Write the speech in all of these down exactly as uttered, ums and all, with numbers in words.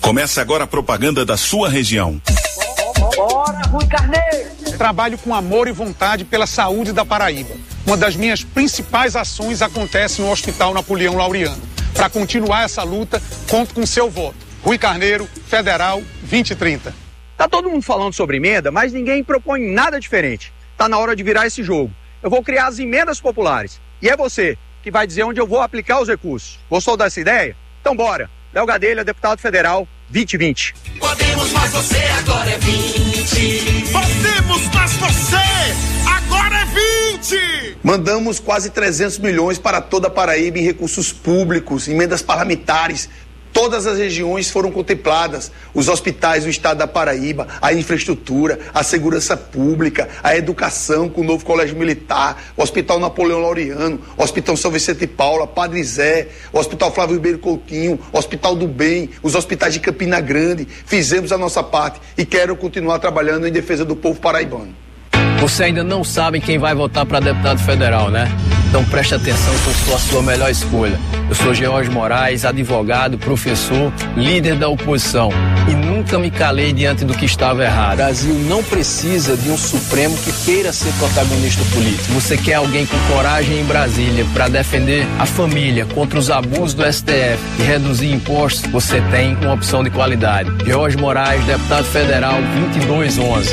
Começa agora a propaganda da sua região. Bora, Rui Carneiro! Trabalho com amor e vontade pela saúde da Paraíba. Uma das minhas principais ações acontece no Hospital Napoleão Laureano. Para continuar essa luta, conto com seu voto. Rui Carneiro, Federal vinte e trinta. Tá todo mundo falando sobre emenda, mas ninguém propõe nada diferente. Tá na hora de virar esse jogo. Eu vou criar as emendas populares. E é você que vai dizer onde eu vou aplicar os recursos. Gostou dessa ideia? Então bora. Léo Gadelha, deputado federal, vinte e vinte. Podemos, mas você agora é vinte. Podemos, mas você agora é vinte. Mandamos quase trezentos milhões para toda a Paraíba em recursos públicos, emendas parlamentares. Todas as regiões foram contempladas, os hospitais do estado da Paraíba, a infraestrutura, a segurança pública, a educação com o novo colégio militar, o Hospital Napoleão Laureano, o Hospital São Vicente de Paula, Padre Zé, o Hospital Flávio Ribeiro Coutinho, o Hospital do Bem, os hospitais de Campina Grande. Fizemos a nossa parte e quero continuar trabalhando em defesa do povo paraibano. Você ainda não sabe quem vai votar para deputado federal, né? Então preste atenção que eu sou a sua melhor escolha. Eu sou George Moraes, advogado, professor, líder da oposição. E nunca me calei diante do que estava errado. O Brasil não precisa de um Supremo que queira ser protagonista político. Você quer alguém com coragem em Brasília para defender a família contra os abusos do S T F e reduzir impostos? Você tem uma opção de qualidade. George Moraes, deputado federal, vinte e dois onze.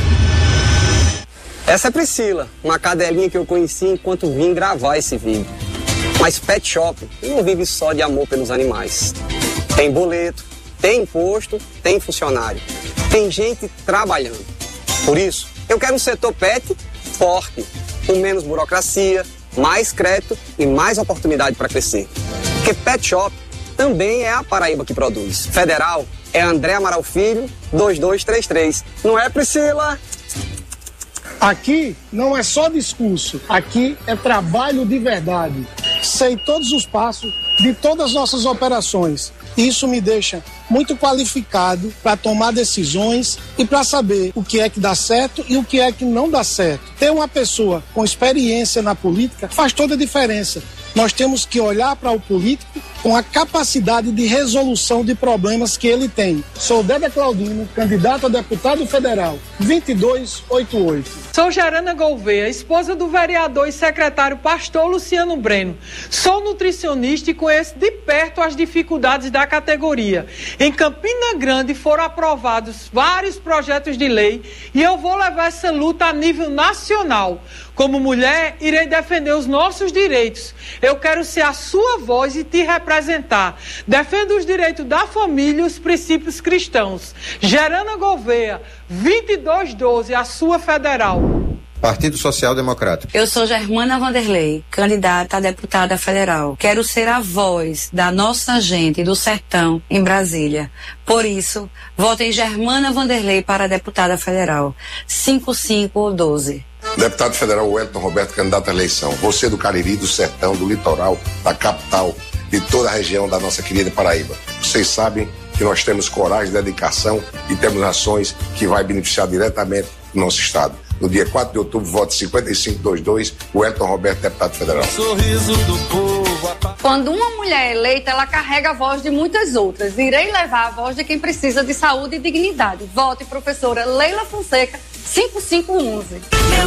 Essa é Priscila, uma cadelinha que eu conheci enquanto vim gravar esse vídeo. Mas Pet Shop não vive só de amor pelos animais. Tem boleto, tem imposto, tem funcionário. Tem gente trabalhando. Por isso, eu quero um setor pet forte, com menos burocracia, mais crédito e mais oportunidade para crescer. Porque Pet Shop também é a Paraíba que produz. Federal é André Amaral Filho, dois dois três três. Não é, Priscila? Aqui não é só discurso, aqui é trabalho de verdade. Sei todos os passos de todas as nossas operações. Isso me deixa muito qualificado para tomar decisões e para saber o que é que dá certo e o que é que não dá certo. Ter uma pessoa com experiência na política faz toda a diferença. Nós temos que olhar para o político com a capacidade de resolução de problemas que ele tem. Sou Déda Claudino, candidato a deputado federal, vinte e dois oitenta e oito. Sou Gerana Gouveia, esposa do vereador e secretário pastor Luciano Breno. Sou nutricionista e conheço de perto as dificuldades da categoria. Em Campina Grande foram aprovados vários projetos de lei e eu vou levar essa luta a nível nacional. Como mulher, irei defender os nossos direitos. Eu quero ser a sua voz e te representar. Defendo os direitos da família e os princípios cristãos. Gerana Gouveia, vinte e dois doze, a sua federal. Partido Social Democrático. Eu sou Germana Vanderlei, candidata a deputada federal. Quero ser a voz da nossa gente do sertão em Brasília. Por isso, votem Germana Vanderlei para deputada federal. cinco cinco doze. Deputado federal Wellington Roberto, candidato à eleição. Você do Cariri, do sertão, do litoral, da capital, de toda a região da nossa querida Paraíba. Vocês sabem que nós temos coragem, dedicação e temos ações que vai beneficiar diretamente o nosso estado. No dia quatro de outubro, voto cinquenta e cinco vinte e dois, Wellington Roberto, deputado federal. Sorriso do povo. Quando uma mulher é eleita, ela carrega a voz de muitas outras. Irei levar a voz de quem precisa de saúde e dignidade. Vote, professora Leila Fonseca, cinco cinco onze.